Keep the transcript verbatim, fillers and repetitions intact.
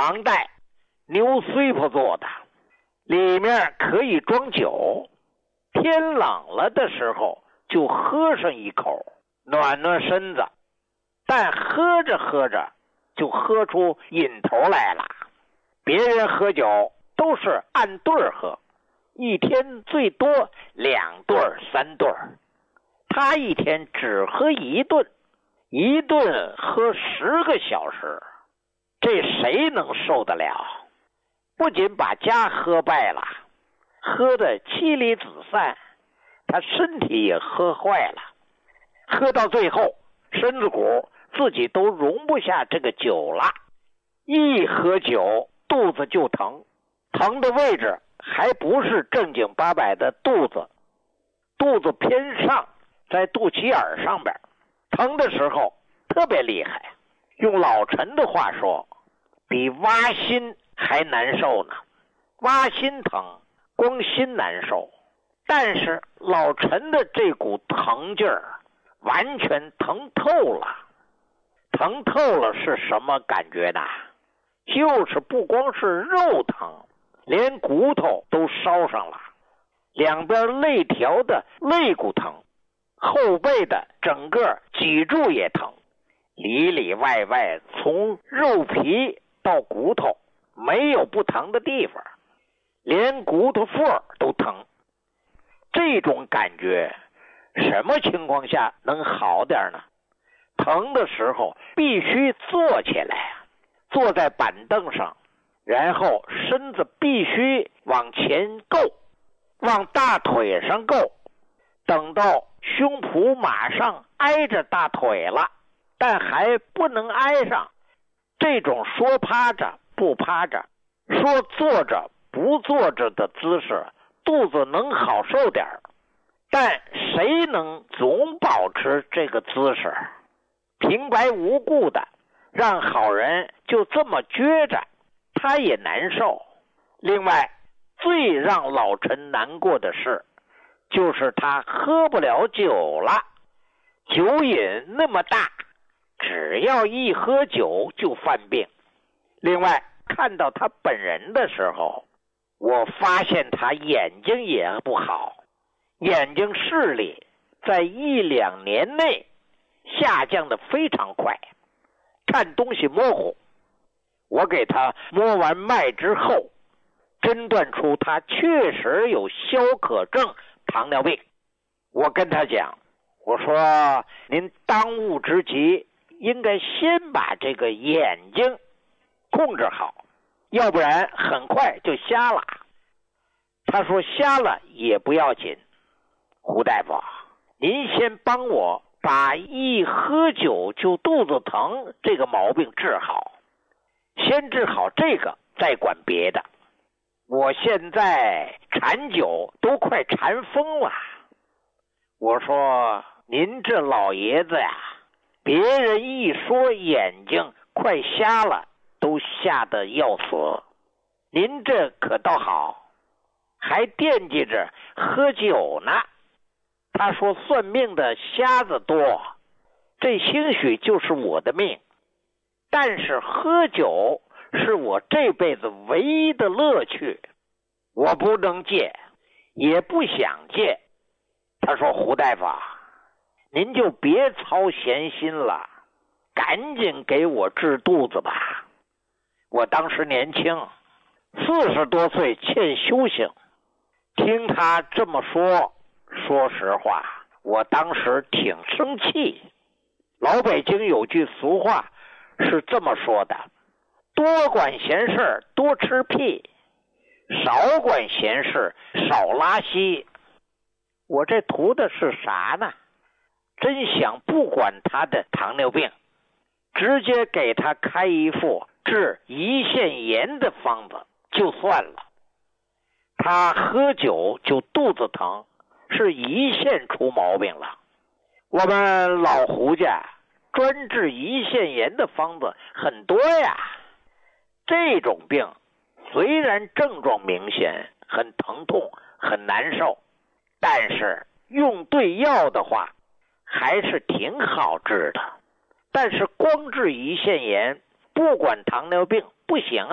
囊袋牛碎破做的，里面可以装酒，天冷了的时候就喝上一口，暖暖身子。但喝着喝着就喝出瘾头来了。别人喝酒都是按对儿喝，一天最多两对儿三对儿，他一天只喝一顿，一顿喝十个小时，这谁能受得了？不仅把家喝败了，喝得妻离子散，他身体也喝坏了。喝到最后，身子骨自己都容不下这个酒了，一喝酒肚子就疼，疼的位置还不是正经八百的肚子，肚子偏上，在肚脐眼上边，疼的时候特别厉害，用老陈的话说，比挖心还难受呢。挖心疼，光心难受，但是老陈的这股疼劲儿完全疼透了。疼透了是什么感觉呢？就是不光是肉疼，连骨头都烧上了，两边肋条的肋骨疼，后背的整个脊柱也疼，里里外外从肉皮到骨头没有不疼的地方，连骨头缝都疼。这种感觉什么情况下能好点呢？疼的时候必须坐起来，坐在板凳上，然后身子必须往前够，往大腿上够，等到胸脯马上挨着大腿了，但还不能挨上。这种说趴着不趴着，说坐着不坐着的姿势，肚子能好受点，但谁能总保持这个姿势？平白无故的让好人就这么撅着，他也难受。另外，最让老陈难过的是，就是他喝不了酒了，酒瘾那么大，只要一喝酒就犯病。另外，看到他本人的时候，我发现他眼睛也不好，眼睛视力在一两年内下降的非常快，看东西模糊。我给他摸完脉之后，诊断出他确实有消渴症糖尿病。我跟他讲，我说您当务之急应该先把这个眼睛控制好，要不然很快就瞎了。他说瞎了也不要紧，胡大夫，您先帮我把一喝酒就肚子疼这个毛病治好，先治好这个再管别的。我现在馋酒都快馋疯了。我说您这老爷子呀，别人一说眼睛快瞎了都吓得要死，您这可倒好，还惦记着喝酒呢。他说算命的瞎子多，这兴许就是我的命，但是喝酒是我这辈子唯一的乐趣，我不能戒，也不想戒。他说胡大夫，您就别操闲心了，赶紧给我治肚子吧。我当时年轻，四十多岁欠修行，听他这么说，说实话，我当时挺生气。老北京有句俗话是这么说的，多管闲事多吃屁，少管闲事少拉稀。我这图的是啥呢？真想不管他的糖尿病，直接给他开一副治胰腺炎的方子就算了。他喝酒就肚子疼，是胰腺出毛病了。我们老胡家专治胰腺炎的方子很多呀。这种病虽然症状明显，很疼痛，很难受，但是用对药的话还是挺好治的。但是光治胰腺炎不管糖尿病不行